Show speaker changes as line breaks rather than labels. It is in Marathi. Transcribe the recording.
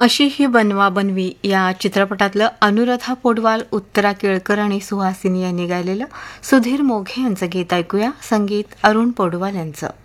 अशी ही बनवा बनवी या चित्रपटातलं अनुराधा पौडवाल, उत्तरा केळकर आणि सुहासिनी यांनी गायलेलं सुधीर मोघे यांचं गीत ऐकूया. संगीत अरुण पौडवाल यांचं.